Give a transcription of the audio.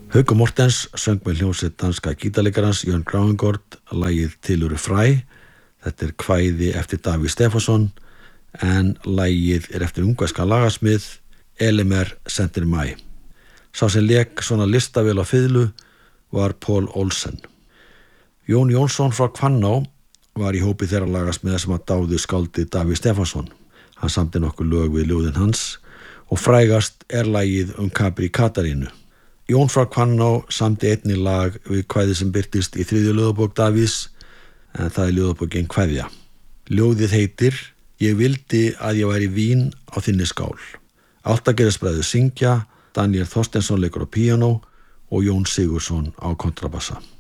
Haukur Mortens söng með hljómsveit danska gítarleikarans Jørn Grauengård lagið Til eru fræ. Þetta er kvæði eftir Davíð Stefánsson en lagið er eftir ungverska lagasmið Elimer Sentir Mæ. Sá sem lék svona listavél á fiðlu var Pól Olsen. Jón Jónsson frá Hvanná var í hópi þeirra lagasmiða sem að dáðu skáldið Davíð Stefánsson. Hann samdi nokkur lög við ljóðin hans og frægast er lagið Kapri Katarínu. Jón frá Hvanná samdi einnig lag við kvæði sem birtist í 3. ljóðabók Davíðs, en það er ljóðabókin Kveðja. Ljóðið heitir Ég vildi að ég væri vín á þinni skál. Altagerðisbræður syngja, Daniel Þorsteinsson leikur á píanó og Jón Sigurðsson á kontrabassa.